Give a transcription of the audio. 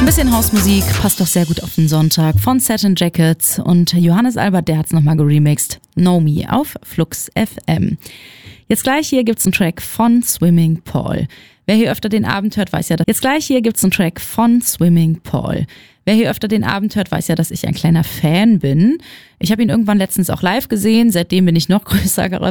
Bisschen Hausmusik, passt doch sehr gut auf den Sonntag von Satin Jackets und Johannes Albert, der hat's nochmal geremixed. Know Me auf Flux FM. Jetzt gleich hier gibt's einen Track von Swimming Paul. Wer hier öfter den Abend hört, weiß ja, dass ich ein kleiner Fan bin. Ich habe ihn irgendwann letztens auch live gesehen, seitdem bin ich noch größerer